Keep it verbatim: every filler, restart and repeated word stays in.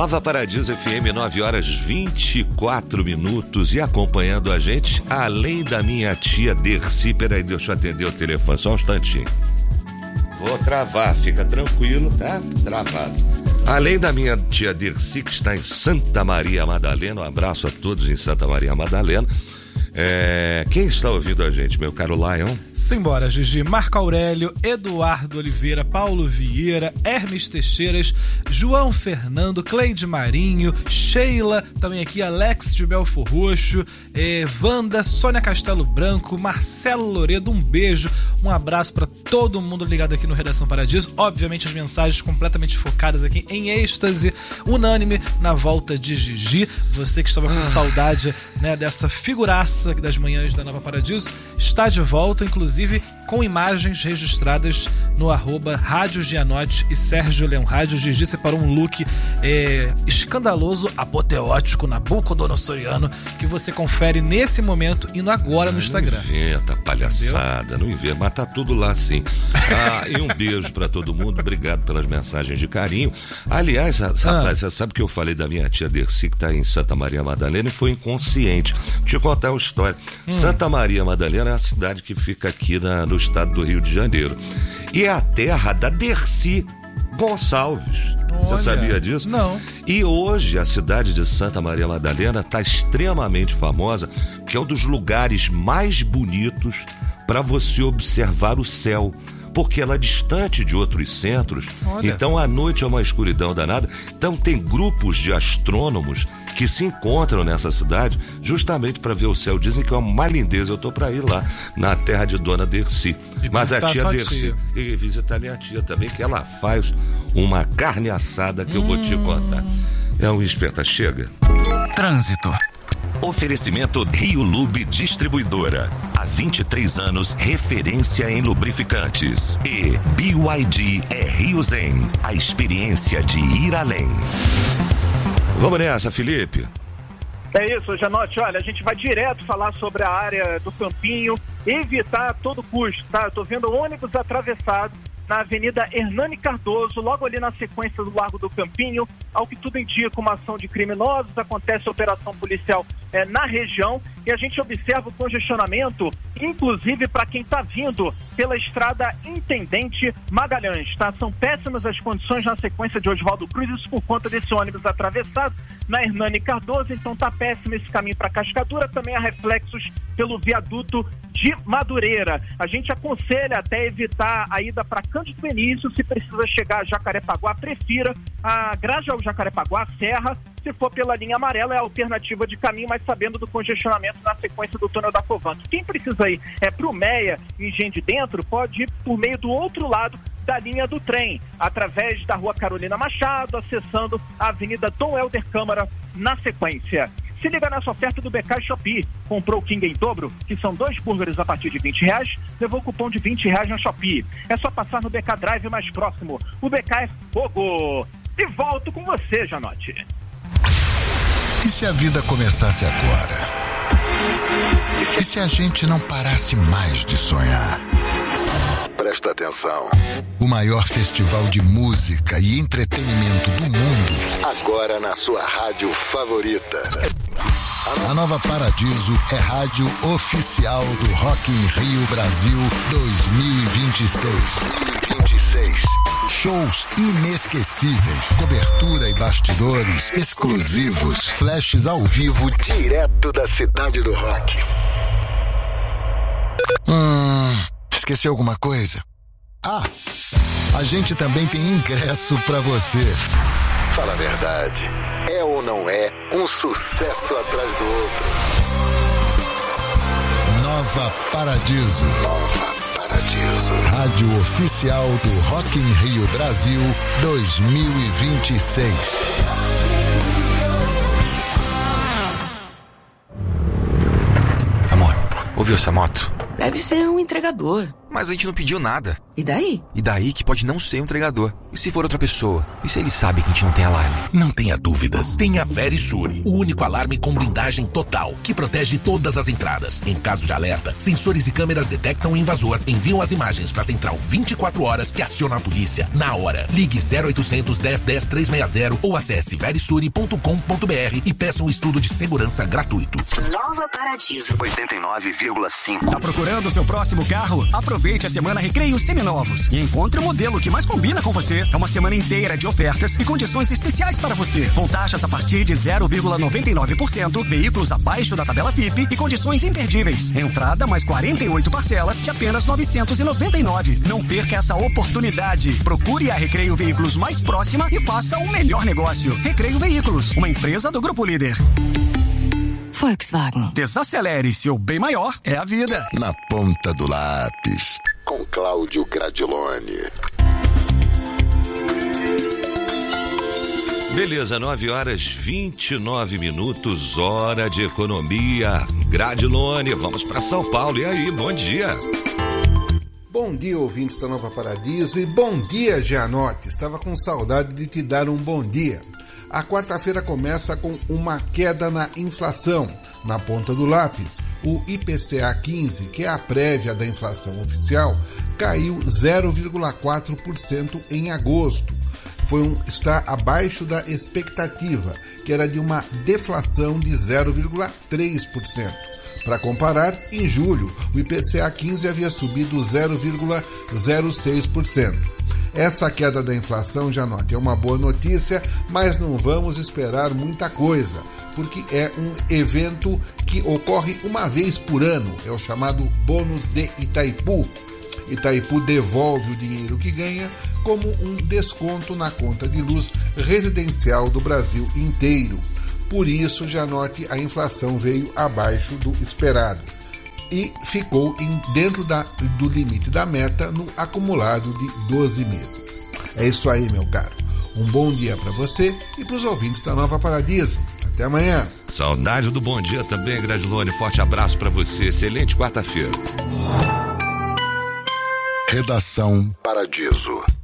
Nova Paradiso F M, nove horas vinte e quatro minutos. E acompanhando a gente, além da minha tia Dercy. Peraí, deixa eu atender o telefone, só um instantinho. Vou travar, fica tranquilo, tá? Travado. Além da minha tia Dercy, que está em Santa Maria Madalena, um abraço a todos em Santa Maria Madalena. É, quem está ouvindo a gente, meu caro Lion? Simbora, Gigi. Marco Aurélio, Eduardo Oliveira, Paulo Vieira, Hermes Teixeiras, João Fernando, Cleide Marinho, Sheila, também aqui, Alex de Belfor Roxo, é, Wanda, Sônia Castelo Branco, Marcelo Loredo, um beijo, um abraço para todo mundo ligado aqui no Redação Paradiso. Obviamente as mensagens completamente focadas aqui em êxtase, unânime na volta de Gigi. Você que estava com ah. saudade, né, dessa figuraça das manhãs da Nova Paradiso, está de volta, inclusive com imagens registradas no arroba Rádio Gianotti e Sérgio Leão Rádio. Gigi separou um look é, escandaloso, apoteótico, nabucodonosoriano, que você confere nesse momento, indo agora no ah, Instagram. Não inventa palhaçada, entendeu? Não inventa, mas tá tudo lá sim. Ah, e um beijo pra todo mundo, obrigado pelas mensagens de carinho. Aliás, rapaz, ah. você sabe que eu falei da minha tia Dercy, que tá em Santa Maria Madalena, e foi inconsciente. Deixa eu contar uma história. Hum. Santa Maria Madalena é a cidade que fica aqui na, no estado do Rio de Janeiro. E é a terra da Dercy Gonçalves. Olha, você sabia disso? Não. E hoje a cidade de Santa Maria Madalena está extremamente famosa, que é um dos lugares mais bonitos para você observar o céu, porque ela é distante de outros centros. Olha. Então à noite é uma escuridão danada. Então tem grupos de astrônomos que se encontram nessa cidade justamente para ver o céu. Dizem que é uma lindeza. Eu tô para ir lá na terra de Dona Dercy. Mas a tia Dercy, e visitar minha tia também, que ela faz uma carne assada que hum. eu vou te contar. É um Esperta Chega. Trânsito. Oferecimento Rio Lube Distribuidora. Há vinte e três anos, referência em lubrificantes. E B Y D é Rio Zen, a experiência de ir além. Vamos nessa, Felipe. É isso, Gianotti. Olha, a gente vai direto falar sobre a área do Campinho, evitar a todo custo, tá? Eu tô vendo ônibus atravessado na Avenida Hernani Cardoso, logo ali na sequência do Largo do Campinho. Ao que tudo indica, uma ação de criminosos, acontece a operação policial é, na região, e a gente observa o congestionamento, inclusive para quem está vindo pela estrada Intendente Magalhães, tá? São péssimas as condições na sequência de Oswaldo Cruz, isso por conta desse ônibus atravessado na Hernani Cardoso, então tá péssimo esse caminho para Cascadura, também há reflexos pelo viaduto de Madureira. A gente aconselha até evitar a ida para Cândido Benício, se precisa chegar a Jacarepaguá, prefira a Grajaú Jacarepaguá, Serra. Se for pela linha amarela, é a alternativa de caminho, mas sabendo do congestionamento na sequência do túnel da Covanto. Quem precisa ir é para o Meia e Engenho de Dentro, pode ir por meio do outro lado da linha do trem, através da Rua Carolina Machado, acessando a Avenida Dom Helder Câmara na sequência. Se liga nessa oferta do B K Shopee. Comprou o King em dobro, que são dois burgers a partir de vinte reais, levou cupom de vinte reais na Shopee. É só passar no B K Drive mais próximo. O B K é fogo. E volto com você, Gianotti. E se a vida começasse agora? E se a gente não parasse mais de sonhar? Presta atenção. O maior festival de música e entretenimento do mundo, agora na sua rádio favorita. A Nova Paradiso é rádio oficial do Rock in Rio Brasil dois mil e vinte e seis. dois mil e vinte e seis. Shows inesquecíveis, cobertura e bastidores exclusivos, flashes ao vivo direto da cidade do rock. Hum, esqueci alguma coisa? Ah, a gente também tem ingresso pra você. Fala a verdade, é ou não é um sucesso atrás do outro? Nova Paradiso. Nova Paradiso. Rádio oficial do Rock in Rio Brasil dois mil e vinte e seis. Amor, ouviu essa moto? Deve ser um entregador. Mas a gente não pediu nada. E daí? E daí que pode não ser um entregador. E se for outra pessoa? E se ele sabe que a gente não tem alarme? Não tenha dúvidas. Tenha Verisure, o único alarme com blindagem total, que protege todas as entradas. Em caso de alerta, sensores e câmeras detectam o invasor, enviam as imagens para a central vinte e quatro horas, que aciona a polícia na hora. Ligue zero oitocentos, dez, dez, trezentos e sessenta ou acesse verisure ponto com ponto br e peça um estudo de segurança gratuito. Nova Paradiso oitenta e nove vírgula cinco. Tá procurando o seu próximo carro? Aproveite a semana Recreio Seminovos e encontre o modelo que mais combina com você. É uma semana inteira de ofertas e condições especiais para você. Com taxas a partir de zero vírgula noventa e nove por cento, veículos abaixo da tabela F I P e condições imperdíveis. Entrada mais quarenta e oito parcelas de apenas novecentos e noventa e nove. Não perca essa oportunidade. Procure a Recreio Veículos mais próxima e faça o melhor negócio. Recreio Veículos, uma empresa do Grupo Líder. Volkswagen. Desacelere, seu bem maior é a vida. Na ponta do lápis, com Cláudio Gradiloni. Beleza, nove horas vinte e nove minutos, hora de economia. Gradiloni, vamos para São Paulo. E aí, bom dia. Bom dia, ouvintes da Nova Paradiso, e bom dia, Gianotti. Estava com saudade de te dar um bom dia. A quarta-feira começa com uma queda na inflação. Na ponta do lápis, o I P C A quinze, que é a prévia da inflação oficial, caiu zero vírgula quatro por cento em agosto. Foi um, está abaixo da expectativa, que era de uma deflação de zero vírgula três por cento. Para comparar, em julho, o I P C A quinze havia subido zero vírgula zero seis por cento. Essa queda da inflação, já note, é uma boa notícia, mas não vamos esperar muita coisa, porque é um evento que ocorre uma vez por ano, é o chamado bônus de Itaipu. Itaipu devolve o dinheiro que ganha como um desconto na conta de luz residencial do Brasil inteiro. Por isso, já note, a inflação veio abaixo do esperado e ficou em, dentro da, do limite da meta no acumulado de doze meses. É isso aí, meu caro. Um bom dia para você e para os ouvintes da Nova Paradiso. Até amanhã. Saudade do bom dia também, Gradiloni. Forte abraço para você. Excelente quarta-feira. Redação Paradiso.